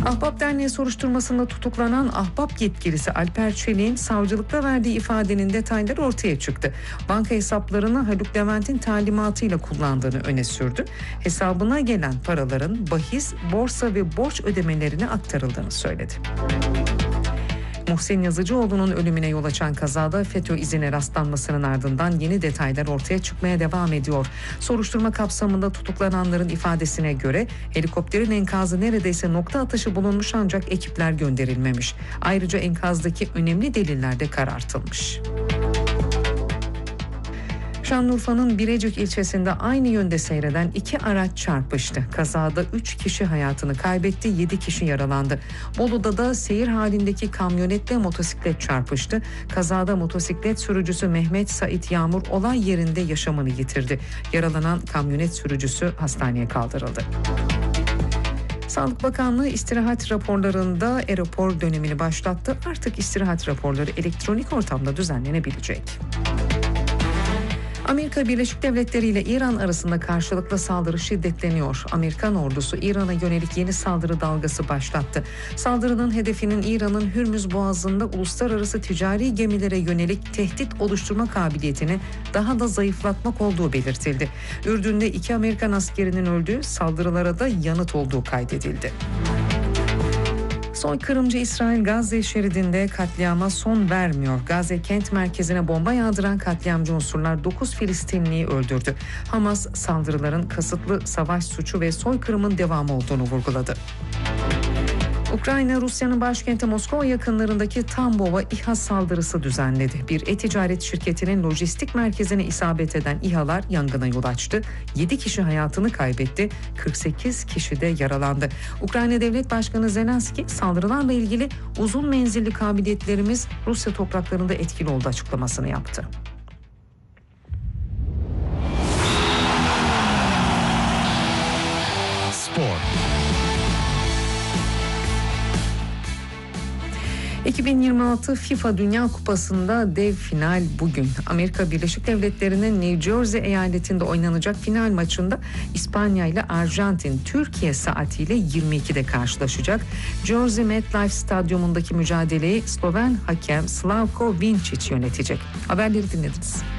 Ahbap Derneği soruşturmasında tutuklanan Ahbap yetkilisi Alper Çelik'in savcılıkta verdiği ifadenin detayları ortaya çıktı. Banka hesaplarını Haluk Levent'in talimatıyla kullandığını öne sürdü. Hesabına gelen paraların bahis, borsa ve borç ödemelerine aktarıldığını söyledi. Muhsin Yazıcıoğlu'nun ölümüne yol açan kazada FETÖ izine rastlanmasının ardından yeni detaylar ortaya çıkmaya devam ediyor. Soruşturma kapsamında tutuklananların ifadesine göre helikopterin enkazı neredeyse nokta atışı bulunmuş ancak ekipler gönderilmemiş. Ayrıca enkazdaki önemli deliller de karartılmış. Şanlıurfa'nın Birecik ilçesinde aynı yönde seyreden 2 araç çarpıştı. Kazada 3 kişi hayatını kaybetti, 7 kişi yaralandı. Bolu'da da seyir halindeki kamyonetle motosiklet çarpıştı. Kazada motosiklet sürücüsü Mehmet Sait Yağmur olay yerinde yaşamını yitirdi. Yaralanan kamyonet sürücüsü hastaneye kaldırıldı. Sağlık Bakanlığı istirahat raporlarında e-rapor dönemini başlattı. Artık istirahat raporları elektronik ortamda düzenlenebilecek. Amerika Birleşik Devletleri ile İran arasında karşılıklı saldırı şiddetleniyor. Amerikan ordusu İran'a yönelik yeni saldırı dalgası başlattı. Saldırının hedefinin İran'ın Hürmüz Boğazı'nda uluslararası ticari gemilere yönelik tehdit oluşturma kabiliyetini daha da zayıflatmak olduğu belirtildi. Ürdün'de 2 Amerikan askerinin öldüğü, saldırılara da yanıt olduğu kaydedildi. Soykırımcı İsrail Gazze şeridinde katliama son vermiyor. Gazze kent merkezine bomba yağdıran katliamcı unsurlar 9 Filistinliyi öldürdü. Hamas saldırıların kasıtlı savaş suçu ve soykırımın devamı olduğunu vurguladı. Ukrayna, Rusya'nın başkenti Moskova yakınlarındaki Tambov'a İHA saldırısı düzenledi. Bir e-ticaret şirketinin lojistik merkezine isabet eden İHA'lar yangına yol açtı. 7 kişi hayatını kaybetti, 48 kişi de yaralandı. Ukrayna Devlet Başkanı Zelenski, saldırılarla ilgili uzun menzilli kabiliyetlerimiz Rusya topraklarında etkili oldu açıklamasını yaptı. Spor. 2026 FIFA Dünya Kupası'nda dev final bugün. Amerika Birleşik Devletleri'nin New Jersey eyaletinde oynanacak final maçında İspanya ile Arjantin Türkiye saatiyle 22'de karşılaşacak. Jersey MetLife Stadyumundaki mücadeleyi Sloven hakem Slavko Vincic yönetecek. Haberleri dinlediniz.